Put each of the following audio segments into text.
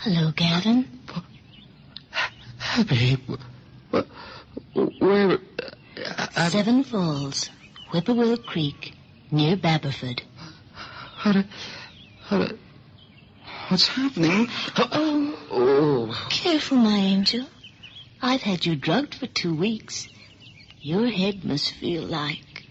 Hello, Gavin. Abby, where... Seven Falls, Whippoorwill Creek, near Baberford. What's happening? Oh, careful, my angel. I've had you drugged for 2 weeks. Your head must feel like...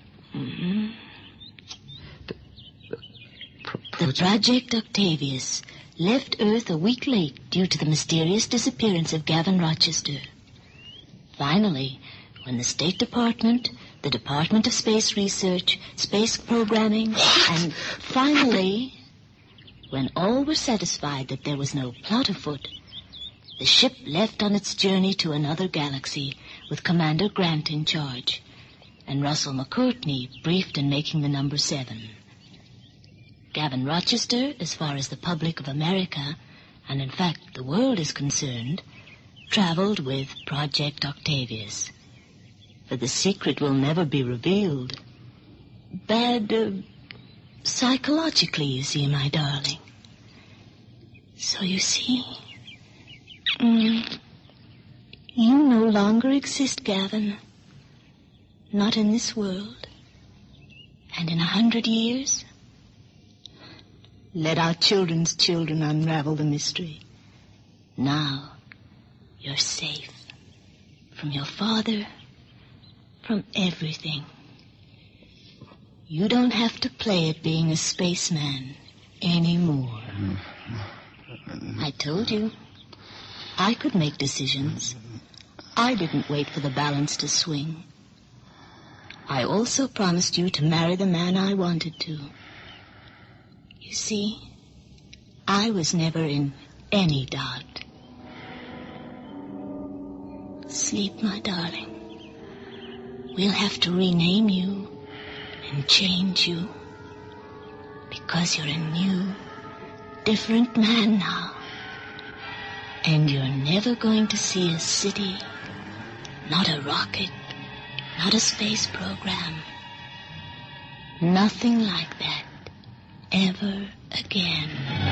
The Project Octavius left Earth a week late due to the mysterious disappearance of Gavin Rochester. Finally, when the State Department, the Department of Space Research, Space Programming, and finally, when all were satisfied that there was no plot afoot, the ship left on its journey to another galaxy with Commander Grant in charge, and Russell McCourtney briefed in making the number 7. Gavin Rochester, as far as the public of America, and in fact the world is concerned, traveled with Project Octavius. But the secret will never be revealed. Bad, psychologically, you see, my darling. So you see, you no longer exist, Gavin. Not in this world. And in 100 years... Let our children's children unravel the mystery. Now, you're safe. From your father, from everything. You don't have to play at being a spaceman anymore. I told you, I could make decisions. I didn't wait for the balance to swing. I also promised you to marry the man I wanted to. You see, I was never in any doubt. Sleep, my darling. We'll have to rename you and change you because you're a new, different man now. And you're never going to see a city, not a rocket, not a space program. Nothing like that. Ever again.